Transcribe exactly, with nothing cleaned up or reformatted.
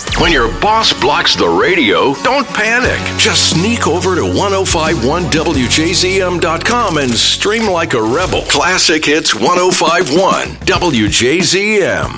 When your boss blocks the radio, don't panic. Just sneak over to ten fifty-one W J Z M dot com and stream like a rebel. Classic Hits ten fifty-one W J Z M.